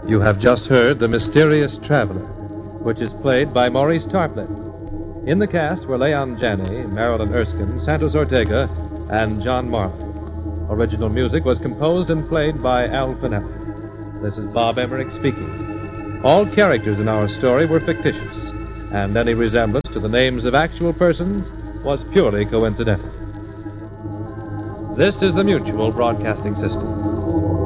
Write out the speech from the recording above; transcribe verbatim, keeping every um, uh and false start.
You have just heard The Mysterious Traveler, which is played by Maurice Tarplett. In the cast were Leon Janney, Marilyn Erskine, Santos Ortega, and John Marley. Original music was composed and played by Al Finelli. This is Bob Emmerich speaking. All characters in our story were fictitious, and any resemblance to the names of actual persons was purely coincidental. This is the Mutual Broadcasting System.